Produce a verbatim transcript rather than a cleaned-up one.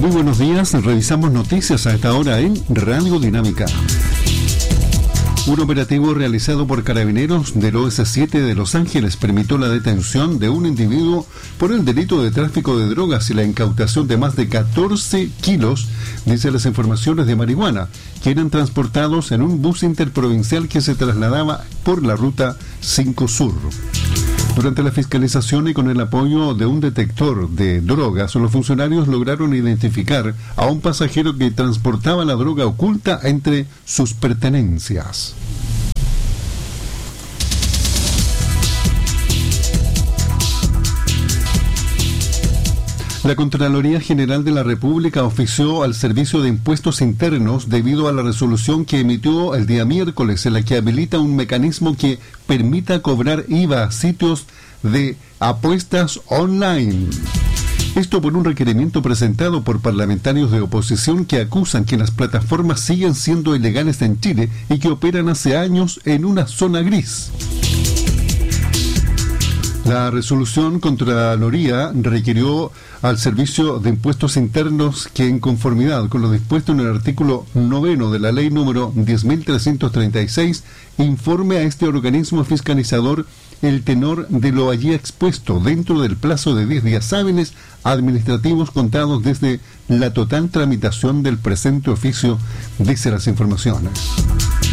Muy buenos días, revisamos noticias a esta hora en Radio Dinámica. Un operativo realizado por carabineros del O S siete de Los Ángeles permitió la detención de un individuo por el delito de tráfico de drogas y la incautación de más de catorce kilos, dice las informaciones, de marihuana, que eran transportados en un bus interprovincial que se trasladaba por la ruta cinco Sur. Durante la fiscalización y con el apoyo de un detector de drogas, los funcionarios lograron identificar a un pasajero que transportaba la droga oculta entre sus pertenencias. La Contraloría General de la República ofició al Servicio de Impuestos Internos debido a la resolución que emitió el día miércoles, en la que habilita un mecanismo que permita cobrar I V A a sitios de apuestas online. Esto por un requerimiento presentado por parlamentarios de oposición que acusan que las plataformas siguen siendo ilegales en Chile y que operan hace años en una zona gris. La resolución Contraloría requirió al Servicio de Impuestos Internos que, en conformidad con lo dispuesto en el artículo noveno de la ley número diez mil trescientos treinta y seis, informe a este organismo fiscalizador el tenor de lo allí expuesto dentro del plazo de diez días hábiles administrativos contados desde la total tramitación del presente oficio, dice las informaciones.